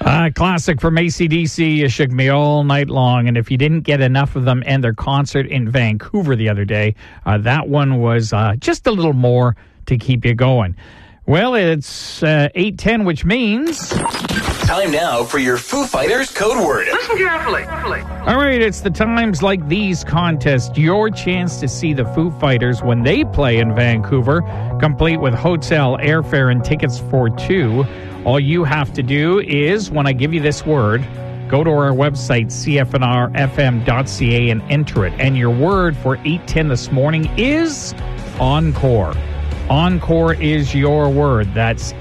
Classic from AC/DC. You shook me all night long. And if you didn't get enough of them and their concert in Vancouver the other day, that one was just a little more to keep you going. Well, it's 8:10, which means... Time now for your Foo Fighters code word. Listen carefully. All right, it's the Times Like These contest. Your chance to see the Foo Fighters when they play in Vancouver, complete with hotel, airfare, and tickets for two. All you have to do is, when I give you this word, go to our website, cfnrfm.ca, and enter it. And your word for 8:10 this morning is encore. Encore is your word. That's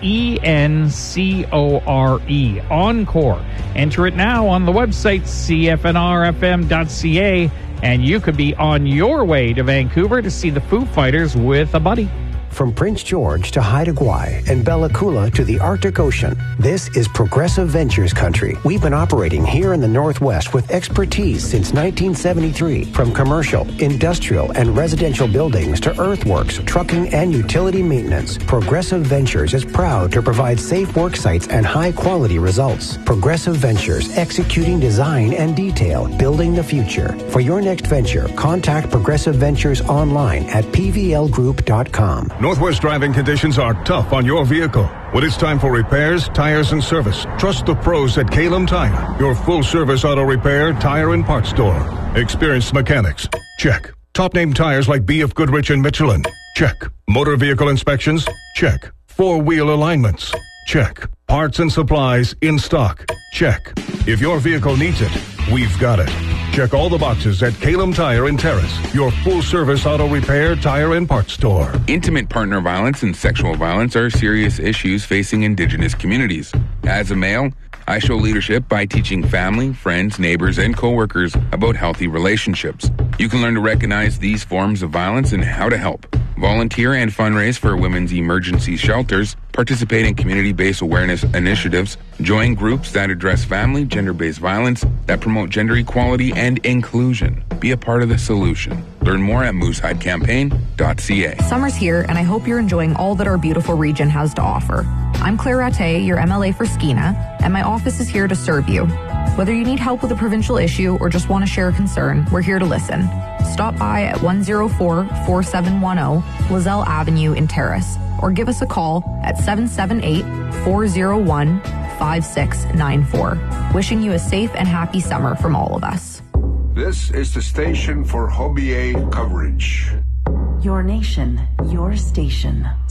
ENCORE. Encore. Enter it now on the website, cfnrfm.ca, and you could be on your way to Vancouver to see the Foo Fighters with a buddy. From Prince George to Haida Gwaii and Bella Coola to the Arctic Ocean, this is Progressive Ventures country. We've been operating here in the Northwest with expertise since 1973. From commercial, industrial, and residential buildings to earthworks, trucking, and utility maintenance, Progressive Ventures is proud to provide safe work sites and high-quality results. Progressive Ventures, executing design and detail, building the future. For your next venture, contact Progressive Ventures online at pvlgroup.com. Northwest driving conditions are tough on your vehicle. When it's time for repairs, tires, and service, trust the pros at Kalem Tire, your full-service auto repair, tire, and parts store. Experienced mechanics? Check. Top-name tires like BF Goodrich and Michelin? Check. Motor vehicle inspections? Check. Four-wheel alignments? Check. Parts and supplies in stock? Check. If your vehicle needs it, we've got it. Check all the boxes at Kalem Tire in Terrace, your full-service auto repair, tire, and parts store. Intimate partner violence and sexual violence are serious issues facing Indigenous communities. As a male, I show leadership by teaching family, friends, neighbors, and coworkers about healthy relationships. You can learn to recognize these forms of violence and how to help. Volunteer and fundraise for women's emergency shelters, participate in community-based awareness initiatives, join groups that address family, gender-based violence, that promote gender equality and inclusion. Be a part of the solution. Learn more at moosehidecampaign.ca. Summer's here, and I hope you're enjoying all that our beautiful region has to offer. I'm Claire Rattay, your MLA for Skeena, and my office is here to serve you. Whether you need help with a provincial issue or just want to share a concern, we're here to listen. Stop by at 104-4710 Lozelle Avenue in Terrace, or give us a call at 778-401-5694. Wishing you a safe and happy summer from all of us. This is the station for Hobie coverage. Your nation, your station.